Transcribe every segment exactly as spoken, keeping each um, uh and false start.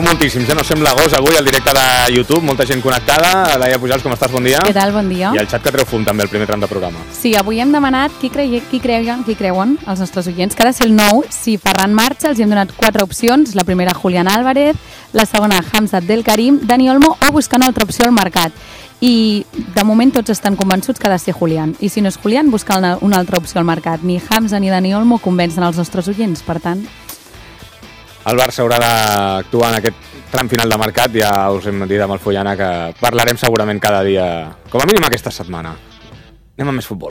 Sou moltíssims, ja no sembla gos avui al directe de YouTube, molta gent connectada. Laia Pujals, com estàs? Bon dia. Què tal? Bon dia. I el xat que treu fum també, el primer tram de programa. Sí, avui hem demanat qui, creie, qui creuen, qui creuen els nostres oients, que ha de ser el nou. Si Ferran marxa, els hem donat quatre opcions. La primera, Julián Álvarez, la segona, Hamza Abdelkarim, Dani Olmo o buscar una altra opció al mercat. I de moment tots estan convençuts que ha de ser Julián. I si no és Julián, buscar una, una altra opció al mercat. Ni Hamza ni Dani Olmo convencen els nostres oients, per tant... El Barça haurà d'actuar en aquest tram final de mercat. Ja us hem dit amb el Follana que parlarem segurament cada dia, com a mínim aquesta setmana. Anem a més futbol.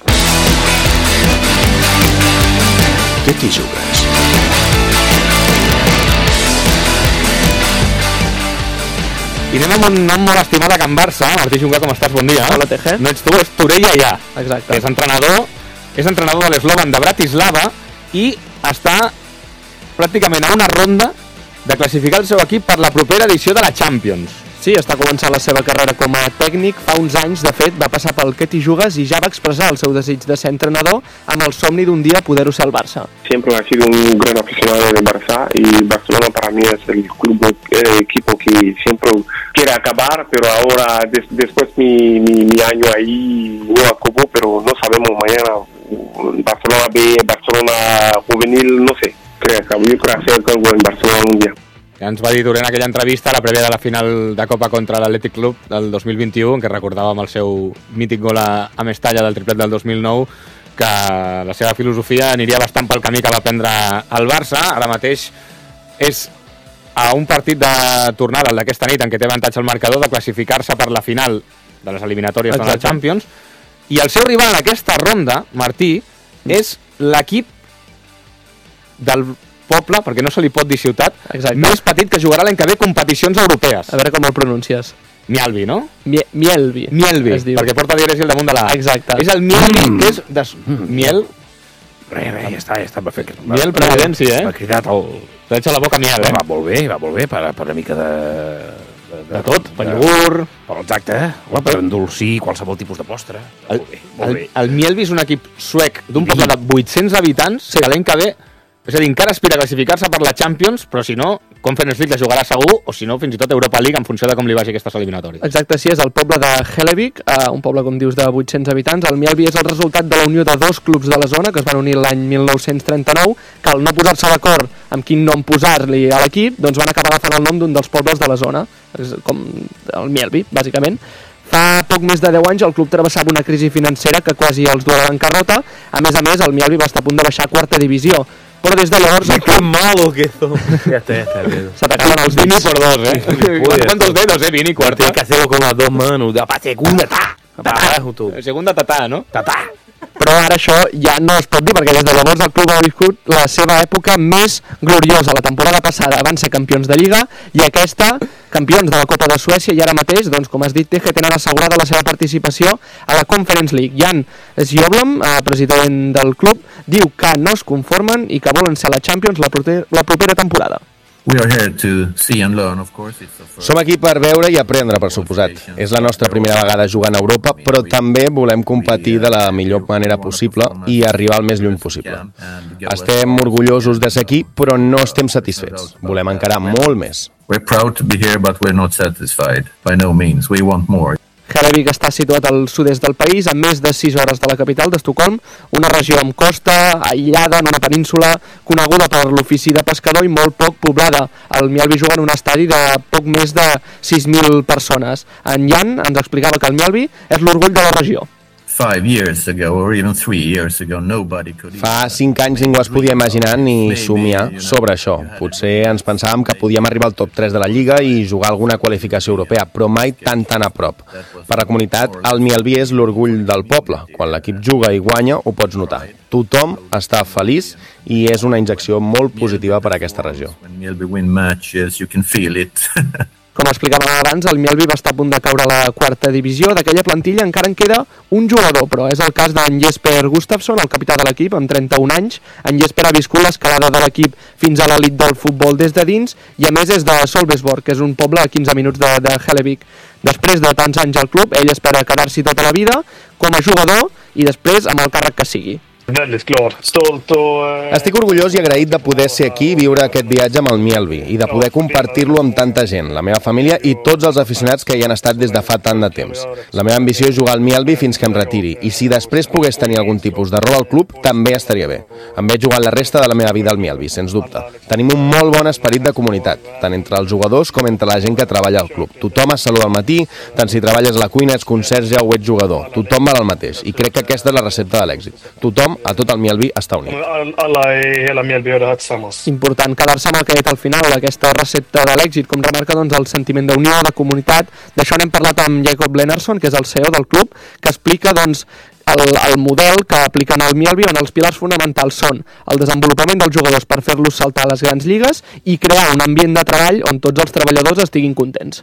Què t'hi jugues? I anem amb un nom molt estimat a Can Barça. Martí Junquer, com estàs? Bon dia. Hola, Teje. No ets tu, és Torella ja. Exacte. És entrenador, és entrenador de l'Slovan de Bratislava i està pràcticament a una ronda de classificar el seu equip per la propera edició de la Champions. Sí, està començant la seva carrera com a tècnic. Fa uns anys, de fet, va passar pel Què t'hi jugues i ja va expressar el seu desig de ser entrenador amb el somni d'un dia poder-ho ser al Barça. Siempre ha sido un gran aficionado del Barça y Barcelona para mí es el club, el equipo que siempre quiere acabar, pero ahora des, después mi, mi, mi año ahí no acabó, pero no sabemos mañana Barcelona B, Barcelona juvenil, no sé. Creo que yo creo hacer algo en Barcelona un día. Ja ens va dir durant aquella entrevista a la prèvia de la final de Copa contra l'Atlètic Club del dos mil vint-i-u, en què recordàvem el seu mític gol a, a Mestalla del triplet del dos mil nou, que la seva filosofia aniria bastant pel camí que va prendre el Barça. Ara mateix és a un partit de tornada, el d'aquesta nit, en què té avantatge el marcador, de classificar-se per la final de les eliminatòries de la Champions. I el seu rival en aquesta ronda, Martí, és l'equip del poble, perquè no se li pot dir ciutat, Exacte. més petit que jugarà l'any que ve competicions europees. A veure com el pronuncies. Mielvi, no? Mie Mielvi. Mielvi, es diu. perquè porta dièresi al damunt de la A. Exacte. És el Mielvi, que és... De... Miel? Res, res, ja està, ja està perfecte. Miel president, sí, eh? M'ha cridat el... T'ha deixat la boca miel, eh? Va molt bé, va molt bé, per, per una mica de... De, De tot, per iogurt... Per exacte, eh? Per endolcir qualsevol tipus de postre. El, Molt bé, molt el, bé. el Mielvi és un equip suec d'un poble de vuit-cents habitants, que l'any que ve... És a dir, encara aspira a classificar-se per la Champions, però si no, Conference League la jugarà segur, o si no, fins i tot Europa League, en funció de com li vagi aquestes eliminatòries. Exacte, sí, és el poble de Hellevic, eh, un poble, com dius, de vuit-cents habitants. El Mielvi és el resultat de la unió de dos clubs de la zona, que es van unir l'any mil nou-cents trenta-nou, que al no posar-se d'acord amb quin nom posar-li a l'equip, doncs van acabar agafant el nom d'un dels pobles de la zona, és com el Mielvi, bàsicament. Fa poc més de deu anys el club travessava una crisi financera que quasi els duia a la bancarrota. A més a més, el Mielvi va estar a punt de baixar a quarta divisió. Però des de llavors... ¡Qué malo que hizo! Ya está, ya está. S'atacaven els Vini dits. por dos, eh? ¿Cuántos dedos, eh? Vini, cuarta. Tiene que hacerlo con las dos manos. De segunda, ta! Para abajo, tú. Segunda tatà, no? Tatà! Però ara això ja no es pot dir, perquè des de llavors el club ha viscut la seva època més gloriosa. La temporada passada van ser campions de Lliga i aquesta, campions de la Copa de Suècia, i ara mateix, doncs, com has dit, Teje, tenen assegurada la seva participació a la Conference League. Jan Sjöblom, eh, president del club, diu que no es conformen i que volen ser a la Champions la, proper, la propera temporada. We are here to see and learn, of course. It's the first... Som aquí per veure i aprendre, per suposat. És la nostra primera vegada jugant a Europa, però també volem competir de la millor manera possible i arribar el més lluny possible. Estem orgullosos de ser aquí, però no estem satisfets. Volem encarar molt més. We're proud to be here, but we're not satisfied. By no means. We want more. Hellevic està situat al sud-est del país, a més de sis hores de la capital d'Estocolm, una regió amb costa, aïllada, en una península, coneguda per l'ofici de pescador i molt poc poblada. El Mielvi juga en un estadi de poc més de sis mil persones. En Jan ens explicava que el Mielvi és l'orgull de la regió. Five years ago, or even three years ago, nobody could... Fa cinc anys ningú es podia imaginar ni somiar sobre això. Potser ens pensàvem que podíem arribar al top tres de la Lliga i jugar alguna qualificació europea, però mai tan tan a prop. Per la comunitat, el Mielvi és l'orgull del poble. Quan l'equip juga i guanya, ho pots notar. Tothom està feliç i és una injecció molt positiva per a aquesta regió. When Mielby win matches, you can feel it. Com explicàvem abans, el Mielvi va estar a punt de caure a la quarta divisió. D'aquella plantilla encara en queda un jugador, però és el cas d'en Jesper Gustafsson, el capità de l'equip, amb trenta-un anys. En Jesper ha viscut l'escalada de l'equip fins a l'elit del futbol des de dins i a més és de Solbesborg, que és un poble a quinze minuts de, de Hellevic. Després de tants anys al club, ell espera quedar-s'hi tota la vida com a jugador i després amb el càrrec que sigui. Väldigt glad, stolt och... Estic orgullós i agraït de poder ser aquí i viure aquest viatge amb el Mjällby i de poder compartir-lo amb tanta gent, la meva família i tots els aficionats que hi han estat des de fa tant de temps. La meva ambició és jugar al Mjällby fins que em retiri i si després pogués tenir algun tipus de rol al club, també estaria bé. Em veig jugant la resta de la meva vida al Mjällby, sens dubte. Tenim un molt bon esperit de comunitat, tant entre els jugadors com entre la gent que treballa al club. Tothom es saluda al matí, tant si treballes a la cuina, ets conserge o ets jugador. Tothom val el mateix i crec que aquesta és la recepta de l'èxit. Tothom, a tot el Mjällby, està unit. Alla i hela Mjällby gör det här tillsammans. Important quedar-se amb el que ha dit al final, aquesta recepta de l'èxit, com remarca doncs, el sentiment d'unió, de comunitat. D'això n'hem parlat amb Jacob Lennartson, que és el C E O del club, que explica doncs, el, el model que apliquen al Mjällby, on els pilars fonamentals són el desenvolupament dels jugadors per fer-los saltar a les grans lligues i crear un ambient de treball on tots els treballadors estiguin contents.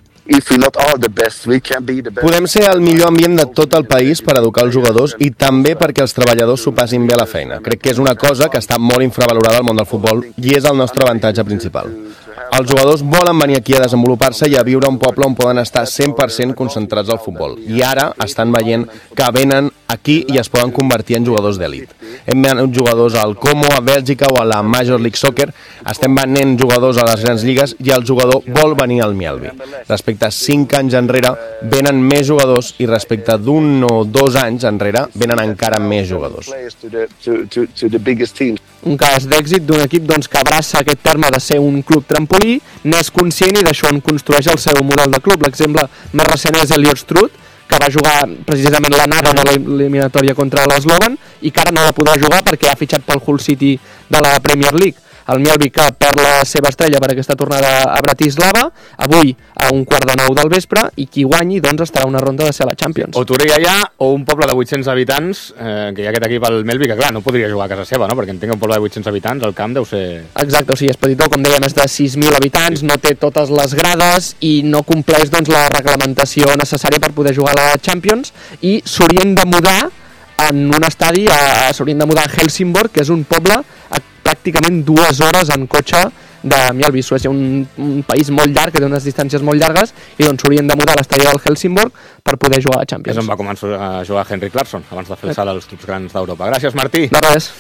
Podem ser el millor ambient de tot el país per educar els jugadors i també perquè els treballadors s'ho passin bé a la feina. Crec que és una cosa que està molt infravalorada al món del futbol i és el nostre avantatge principal. Els jugadors volen venir aquí a desenvolupar-se i a viure a un poble on poden estar cent per cent concentrats al futbol. I ara estan veient que venen aquí i es poden convertir en jugadors d'elit. Hem venut jugadors al Como, a Bèlgica o a la Major League Soccer. Estem venent jugadors a les grans lligues i el jugador vol venir al Mjällby. Respecte a cinc anys enrere, venen més jugadors i respecte d'un o dos anys enrere, venen encara més jugadors. Un cas d'èxit d'un equip doncs, que abraça aquest terme de ser un club trampolí, n'és conscient i d'això en construeix el seu model de club. L'exemple més recent és Elliot Struth, que va jugar precisament l'anada de l'eliminatòria contra l'Slovan i que ara no la podrà jugar perquè ha fitxat pel Hull City de la Premier League. El Mjällby que perd la seva estrella per aquesta tornada a Bratislava, avui a un quart de nou del vespre, i qui guanyi doncs estarà una ronda de ser a la Champions. O Torella ja, o un poble de vuit-cents habitants, eh, que hi ha aquest equip al Mjällby, que clar, no podria jugar a casa seva, no? Perquè entenc que un poble de vuit-cents habitants, el camp deu ser... Exacte, o sigui, és petitó, com dèiem, és de sis mil habitants, no té totes les grades i no compleix doncs, la reglamentació necessària per poder jugar a la Champions, i s'haurien de mudar en un estadi, s'haurien de mudar a Helsingborg, que és un poble a pràcticament dues hores en cotxe de Mjällby. Suècia, un, un país molt llarg, que té unes distàncies molt llargues, i doncs s'haurien de mudar a l'estadi del Helsingborg per poder jugar a la Champions. És on va començar a jugar Henrik Larsson, abans de fer el salt als clubs grans d'Europa. Gràcies, Martí. De res.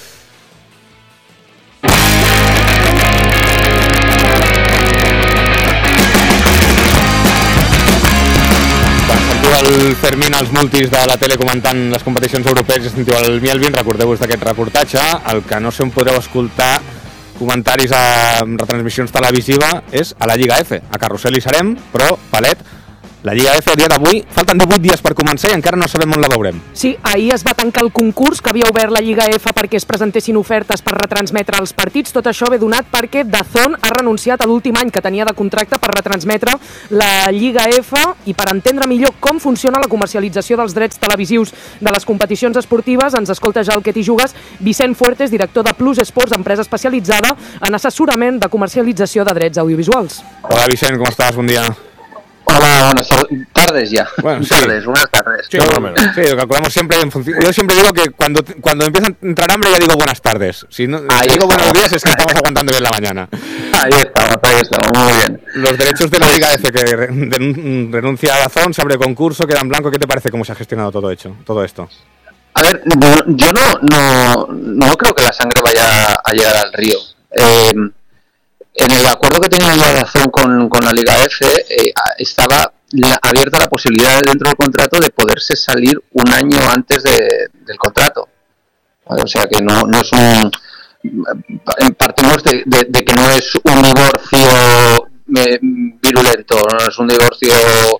El Fermín als multis de la tele comentant les competicions europees i sentiu el Mjällby, recordeu-vos d'aquest reportatge. El que no sé on podreu escoltar comentaris a retransmissions televisiva és a la Lliga F. A Carrusel hi serem, però, Palet, la Lliga F a dia d'avui, falten divuit dies per començar i encara no sabem on la veurem. Sí, ahir es va tancar el concurs que havia obert la Lliga F perquè es presentessin ofertes per retransmetre els partits. Tot això ve donat perquè D A Z N ha renunciat a l'últim any que tenia de contracte per retransmetre la Lliga F, i per entendre millor com funciona la comercialització dels drets televisius de les competicions esportives ens escolta ja el que t'hi jugues Vicent Fuertes, director de Plus Sports, empresa especialitzada en assessorament de comercialització de drets audiovisuals. Hola Vicent, com estàs? Bon dia. Hola, buenas tardes ya. Bueno, sí. tardes, buenas tardes. Sí, no, no, sí, lo calculamos siempre en función. Yo siempre digo que cuando, cuando empieza a entrar hambre ya digo buenas tardes. Si no ahí digo estamos. Buenos días es que estamos aguantando bien la mañana. Ahí estamos, ahí estamos, muy bien. Los derechos de la Liga F que renuncia a D A Z N, se abre concurso, queda en blanco. ¿Qué te parece cómo se ha gestionado todo hecho, todo esto? A ver, yo no, no, no creo que la sangre vaya a llegar al río. Eh, en el acuerdo que tenía la D A Z N con, con la Liga F eh, estaba la, abierta la posibilidad dentro del contrato de poderse salir un año antes de, del contrato. ¿Vale? O sea que no, no es un... Partimos de, de, de que no es un divorcio eh, virulento, no es un divorcio...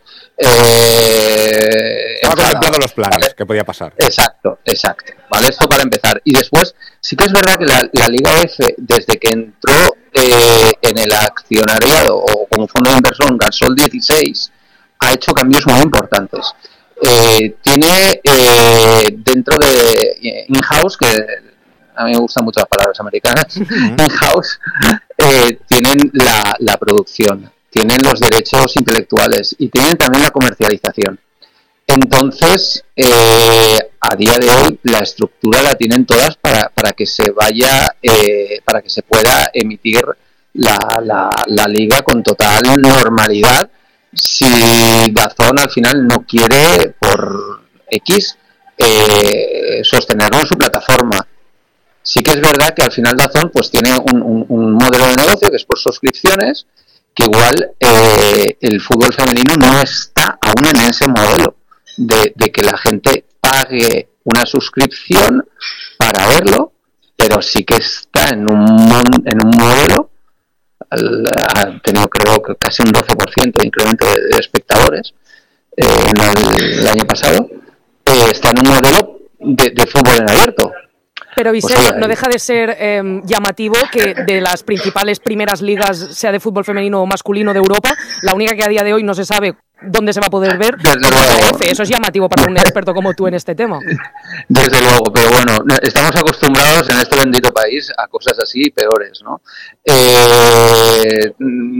Eh, Estaba contemplado los planes, ¿vale? Que podía pasar. Exacto, exacto. ¿Vale? Esto para empezar. Y después, sí que es verdad que la, la Liga F, desde que entró eh, en el accionariado o como fondo de inversión Gasol dieciséis, ha hecho cambios muy importantes. Eh, tiene eh, dentro de eh, in-house, que a mí me gustan mucho las palabras americanas, in-house, eh, tienen la, la producción, tienen los derechos intelectuales y tienen también la comercialización. Entonces, eh, a día de hoy la estructura la tienen todas para, para que se vaya, eh, para que se pueda emitir la, la, la liga con total normalidad. Si D A Z N al final no quiere por X eh, sostenerlo en su plataforma, Sí que es verdad que al final DAZN pues tiene un, un, un modelo de negocio que es por suscripciones, que igual eh, el fútbol femenino no está aún en ese modelo de, de que la gente pague una suscripción para verlo, pero sí que está en un, en un modelo, ha tenido creo que casi un doce por ciento de incremento de, de espectadores eh, en el, el año pasado, eh, está en un modelo de, de fútbol en abierto. Pero Vicente, Pues, no deja de ser eh, llamativo que de las principales primeras ligas, sea de fútbol femenino o masculino de Europa, la única que a día de hoy no se sabe dónde se va a poder ver es la F. Eso es llamativo para un experto como tú en este tema. Desde luego, pero bueno, estamos acostumbrados en este bendito país a cosas así peores, ¿no? Eh,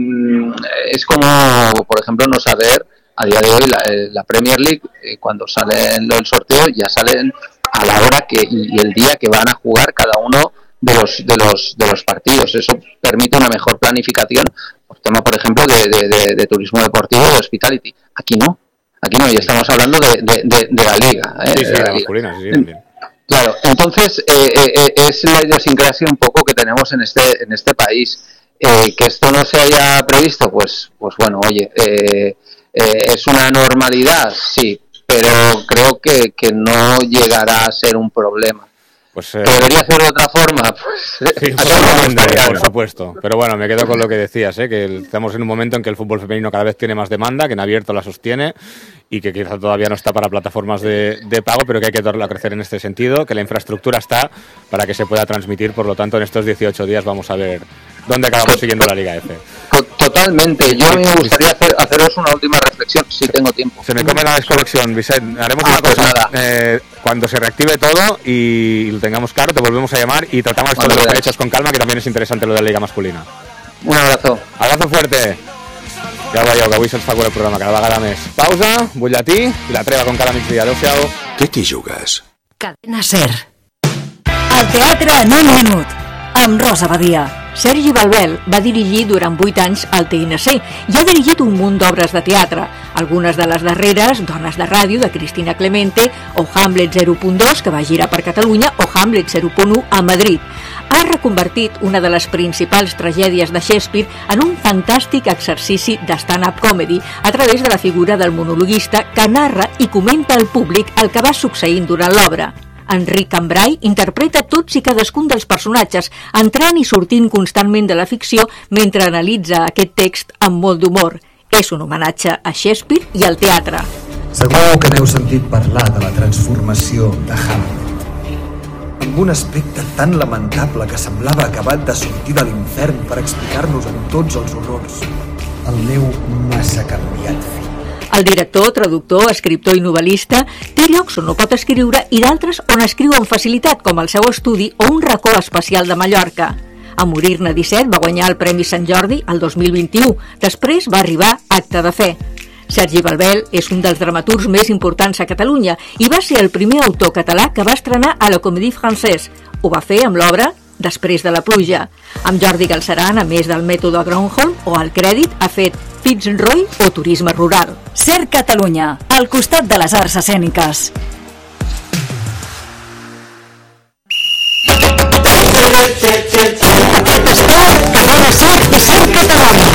es como, por ejemplo, no saber a día de hoy la, la Premier League, eh, cuando sale el sorteo, ya salen a la hora que y el día que van a jugar cada uno de los de los de los partidos. Eso permite una mejor planificación, por tema, por ejemplo, de, de, de, de turismo deportivo, de hospitality. Aquí no, aquí no, y estamos hablando de, de, de, de la liga. ¿eh? Sí, sí, de la la liga. masculina, sí, también. Claro, entonces eh, eh, es la idiosincrasia un poco que tenemos en este en este país. Eh, que esto no se haya previsto, pues pues bueno, oye, eh, eh, es una normalidad, sí, pero creo que, que no llegará a ser un problema. Pues, eh, ¿Que debería ser de otra forma? Pues, sí, por, por supuesto. Pero bueno, me quedo con lo que decías, ¿eh? Que estamos en un momento en que el fútbol femenino cada vez tiene más demanda, que en abierto la sostiene y que quizá todavía no está para plataformas de, de pago, pero que hay que darle a crecer en este sentido, que la infraestructura está para que se pueda transmitir. Por lo tanto, en estos dieciocho días vamos a ver dónde acabamos siguiendo la Liga F. Totalmente. Yo a mí me gustaría hacer, haceros una última reflexión, si tengo tiempo. Se me come la desconexión, Vicent. Haremos ah, una cosa. Pues eh, cuando se reactive todo y lo tengamos claro, te volvemos a llamar y tratamos esto de los derechos con calma, que también es interesante lo de la Liga masculina. Un abrazo. Abrazo fuerte. Ja ho veieu, que avui se'ns fa cura el programa cada vegada més. Pausa, butlletí i la treva com cada migdia. Adéu-siau. Què t'hi jugues? Cadena Ser. El teatre en un minut, amb Rosa Badia. Sergi Balbel va dirigir durant vuit anys el T N C i ha dirigit un munt d'obres de teatre, algunes de les darreres, Dones de ràdio, de Cristina Clemente, o Hamlet zero punt dos, que va girar per Catalunya, o Hamlet zero punt u a Madrid. Ha reconvertit una de les principals tragèdies de Shakespeare en un fantàstic exercici de stand-up comedy a través de la figura del monologuista que narra i comenta al públic el que va succeint durant l'obra. Enric Cambrai interpreta tots i cadascun dels personatges, entrant i sortint constantment de la ficció mentre analitza aquest text amb molt d'humor. És un homenatge a Shakespeare i al teatre. Segur que n'heu sentit parlar de la transformació de Hamlet. Amb un aspecte tan lamentable que semblava acabat de sortir de l'infern per explicar-nos en tots els horrors. El meu massa canviat fill. El director, traductor, escriptor i novel·lista té llocs on no pot escriure i d'altres on escriu amb facilitat, com el seu estudi o un racó especial de Mallorca. A morir-ne disset va guanyar el Premi Sant Jordi el dos mil vint-i-u. Després va arribar Acte de fe. Sergi Balbel és un dels dramaturgs més importants a Catalunya i va ser el primer autor català que va estrenar a la Comédie Française. Ho va fer amb l'obra Després de la pluja. Amb Jordi Galceran, a més del mètode Gronholm, o al crèdit, ha fet Fitzroy o Turisme Rural. Ser Catalunya, al costat de les arts escèniques. Aquest estat, Cadena Ser i Ser Catalunya.